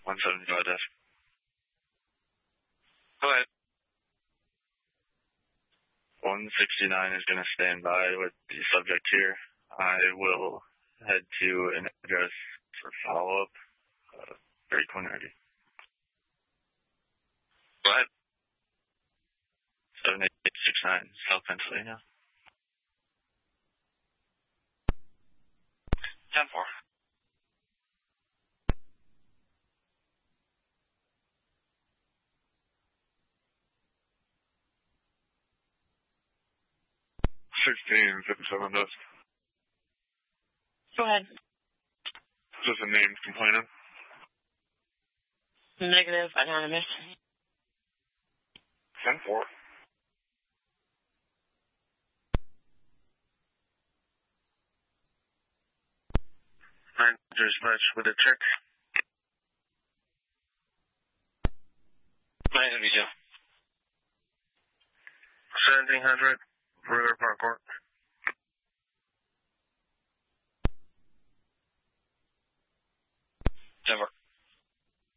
175 desk. Go ahead. 169 is going to stand by with the subject here. I will head to an address for follow-up. Very ready. Go ahead. 7869, South Pennsylvania. 10-4. $16.57 desk. Go ahead. Just a name complaining. Negative, anonymous. 10-4. Dispatch with a check. 9 Visa. 1700 River Park Court.